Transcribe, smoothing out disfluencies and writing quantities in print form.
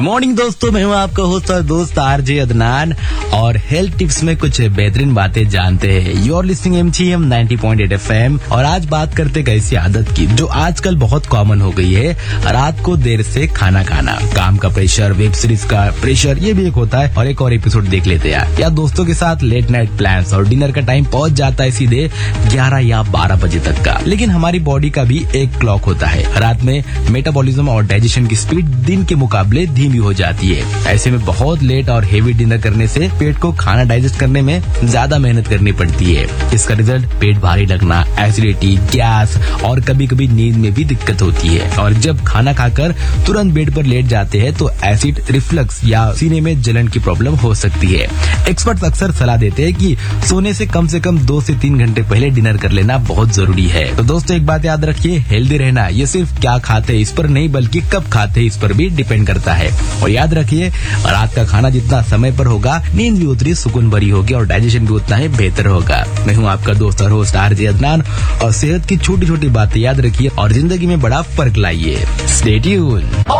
Morning दोस्तों, मैं हूँ आपका होस्ट और दोस्त आरजे अदनान और हेल्थ टिप्स में कुछ बेहतरीन बातें जानते हैं। You are listening MGM 90.8 FM और आज बात करते एक ऐसी आदत की जो आजकल बहुत कॉमन हो गई है, रात को देर से खाना खाना। काम का प्रेशर, वेब सीरीज का प्रेशर, ये भी एक होता है। और एक और एपिसोड देख लेते हैं या दोस्तों के साथ लेट नाइट प्लान्स और डिनर का टाइम पहुंच जाता है सीधे 11 या 12 बजे तक का। लेकिन हमारी बॉडी का भी एक क्लॉक होता है। रात में मेटाबॉलिज्म और डाइजेशन की स्पीड दिन के मुकाबले धीमी हो जाती है। ऐसे में बहुत लेट और हेवी डिनर करने से पेट को खाना डाइजेस्ट करने में ज्यादा मेहनत करनी पड़ती है। इसका रिजल्ट पेट भारी लगना, एसिडिटी, गैस और कभी कभी नींद में भी दिक्कत होती है। और जब खाना खाकर तुरंत बेड पर लेट जाते हैं तो एसिड रिफ्लक्स या सीने में जलन की प्रॉब्लम हो सकती है। एक्सपर्ट्स अक्सर सलाह देते हैं कि सोने से कम 2 से 3 घंटे पहले डिनर कर लेना बहुत जरूरी है। तो दोस्तों एक बात याद रखिए, हेल्दी रहना ये सिर्फ क्या खाते हैं इस पर नहीं बल्कि कब खाते हैं इस पर भी डिपेंड करता है। और याद रखिए, रात का खाना जितना समय पर होगा, नींद भी उतनी सुकून भरी होगी और डाइजेशन भी उतना ही बेहतर होगा। मैं हूँ आपका दोस्त और होस्ट आरजे अदनान और सेहत की छोटी छोटी बातें याद रखिए और जिंदगी में बड़ा फर्क लाइए। Stay tuned.